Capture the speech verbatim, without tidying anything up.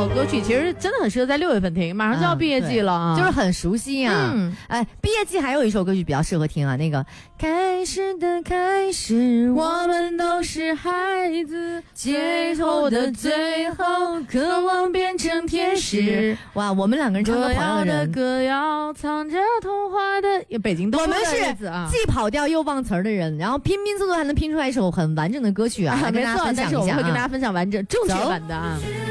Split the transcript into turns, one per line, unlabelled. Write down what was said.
首歌曲其实真的很适合在六月份听，马上就要毕业季了啊，
嗯、就是很熟悉啊。
嗯，
哎，毕业季还有一首歌曲比较适合听啊，那个开始的开始，
我们都是孩子，最后的最后，渴望变成天使。
哇，我们两个人唱歌同样的人，
歌谣藏着童话的北京东
我们是既跑调又忘词儿的人，然后拼拼速度还能拼出来一首很完整的歌曲啊，来跟大家分享一下啊。
但是我们会跟大家分享完整正确版的啊。